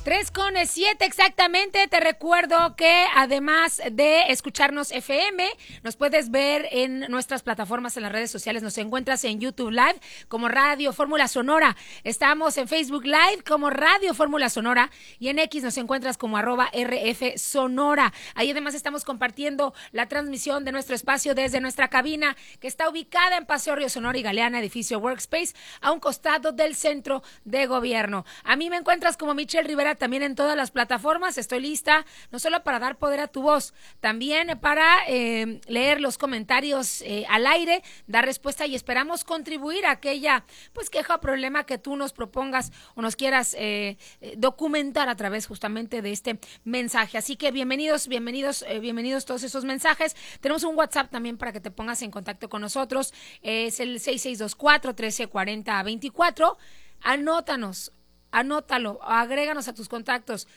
3:07 exactamente. Te recuerdo que además de escucharnos FM, nos puedes ver en nuestras plataformas en las redes sociales. Nos encuentras en YouTube Live como Radio Fórmula Sonora. Estamos en Facebook Live como Radio Fórmula Sonora y en X nos encuentras como @RF Sonora. Ahí además estamos compartiendo la transmisión de nuestro espacio desde nuestra cabina que está ubicada en Paseo Río Sonora y Galeana, edificio Workspace, a un costado del Centro de Gobierno. A mí me encuentras como Michelle Rivera también en todas las plataformas. Estoy lista no solo para dar poder a tu voz, también para leer los comentarios al aire, dar respuesta y esperamos contribuir a aquella queja o problema que tú nos propongas o nos quieras documentar a través justamente de este mensaje. Así que bienvenidos todos esos mensajes. Tenemos un WhatsApp también para que te pongas en contacto con nosotros. Es el 6624-1340-24. Anótalo, agréganos a tus contactos,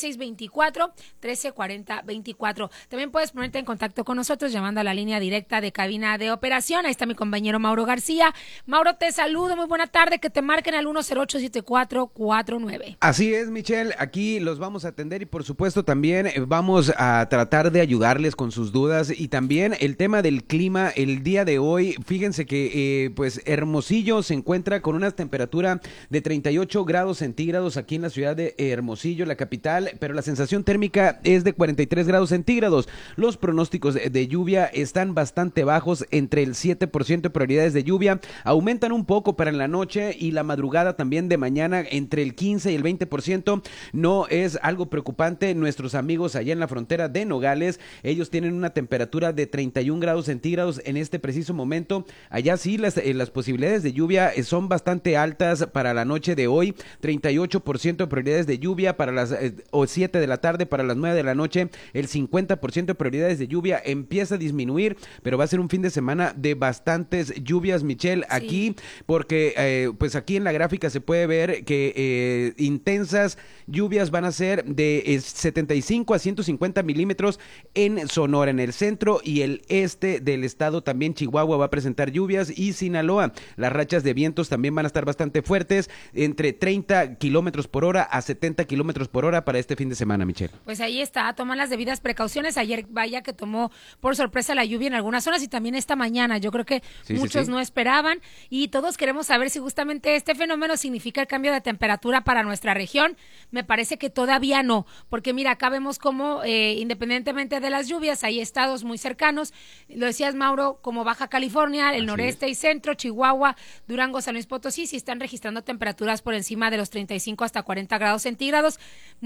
6624-1340-24. También puedes ponerte en contacto con nosotros llamando a la línea directa de cabina de operación. Ahí está mi compañero Mauro García. Mauro, te saludo, muy buena tarde, que te marquen al 1087449. Así es, Michelle, aquí los vamos a atender y por supuesto también vamos a tratar de ayudarles con sus dudas y también el tema del clima el día de hoy. Fíjense que Hermosillo se encuentra con una temperatura de 38 grados centígrados aquí en la ciudad de Hermosillo, la capital, pero la sensación térmica es de 43 grados centígrados. Los pronósticos de lluvia están bastante bajos, entre el 7% de probabilidades de lluvia, aumentan un poco para en la noche y la madrugada también de mañana entre el 15 y el 20%. No es algo preocupante. Nuestros amigos allá en la frontera de Nogales, ellos tienen una temperatura de 31 grados centígrados en este preciso momento. Allá sí las posibilidades de lluvia son bastante altas para la noche de hoy, 38% de probabilidades de lluvia para las 7 de la tarde, para las 9 de la noche, el 50% de probabilidades de lluvia empieza a disminuir, pero va a ser un fin de semana de bastantes lluvias, Michelle, sí. Aquí, porque aquí en la gráfica se puede ver que intensas lluvias van a ser de 75 a 150 milímetros en Sonora, en el centro y el este del estado. También Chihuahua va a presentar lluvias y Sinaloa. Las rachas de vientos también van a estar bastante fuertes, entre 30 kilómetros por hora a 70 kilómetros por hora para este fin de semana, Michelle. Pues ahí está, toman las debidas precauciones. Ayer vaya que tomó por sorpresa la lluvia en algunas zonas y también esta mañana. Yo creo que muchos no esperaban y todos queremos saber si justamente este fenómeno significa el cambio de temperatura para nuestra región. Me parece que todavía no, porque mira, acá vemos como independientemente de las lluvias, hay estados muy cercanos, lo decías Mauro, como Baja California, el noreste y centro, Chihuahua, Durango, San Luis Potosí, sí están registrando temperaturas por encima de los 35 hasta 40 grados centígrados.